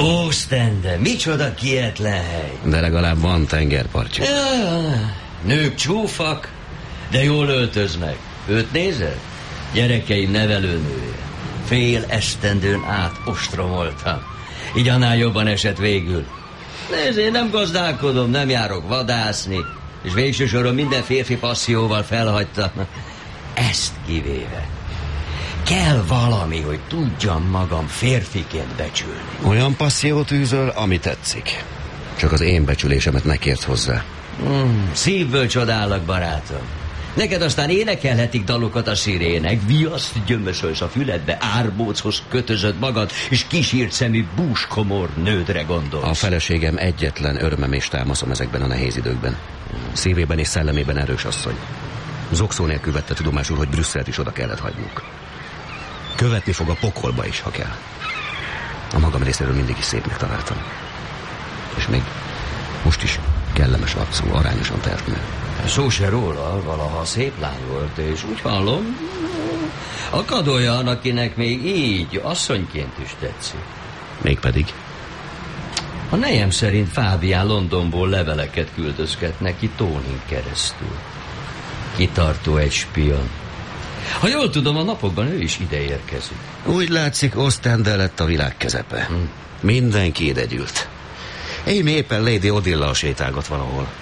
Ósztende, micsoda kietlen hely. De legalább van tengerpartja. Nők csúfak, de jól öltöznek. Őt nézed? Gyerekeim nevelőnője. Fél esztendőn át ostromoltam. Így annál jobban esett végül. Nézd, én nem gazdálkodom, nem járok vadászni, és végső soron minden férfi passzióval felhagytam. Ezt kivéve. Kell valami, hogy tudjam magam férfiként becsülni. Olyan passziót űzöl, ami tetszik. Csak az én becsülésemet ne kérd hozzá. Szívből csodálok, barátom. Neked aztán énekelhetik dalokat a szirének, viaszt gyömösölsz a füledbe, árbóchoz kötözöd magad, és kisírt szemű búskomor nődre gondolsz. A feleségem egyetlen örömem és támaszom ezekben a nehéz időkben. Szívében és szellemében erős asszony. Zokszó nélkül vette tudomásul, hogy Brüsszelt is oda kellett hagynunk. Követni fog a pokolba is, ha kell. A magam részéről mindig is szépnek találtam. És még most is kellemes arcú, arányosan telt nő. Szó se róla, valaha szép lány volt, és úgy hallom, akad olyan, akinek még így asszonyként is tetszik. Mégpedig? A nejem szerint Fábián Londonból leveleket küldözget neki Tónin keresztül. Kitartó egy spion. Ha jól tudom, a napokban ő is ide érkezik. Úgy látszik, Ostende lett a világ közepe. Mindenki idegyűlt. Én éppen Lady Odillal sétálgat valahol.